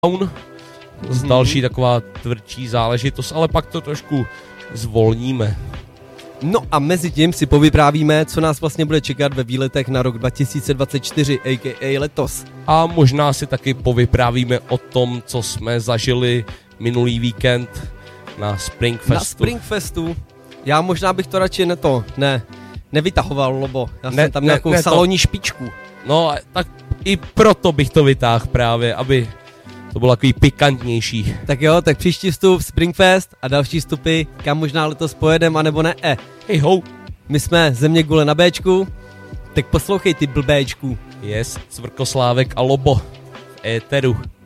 Další taková tvrdší záležitost, ale pak to trošku zvolníme. No a mezi tím si povyprávíme, co nás vlastně bude čekat ve výletech na rok 2024, a.k.a. letos. A možná si taky povyprávíme o tom, co jsme zažili minulý víkend na Springfestu. Na Springfestu. Já možná bych to radši nevytahoval, Lobo. Já jsem tam nějakou salonní špičku. No, tak i proto bych to vytáhl právě, aby to bylo takový pikantnější. Tak jo, tak příští vstup Springfest a další vstupy, kam možná letos pojedem, anebo ne. Hej ho. My jsme Země Gule na Bčku, tak poslouchej ty blbéčku. Yes, Cvrkoslávek a Lobo v éteru.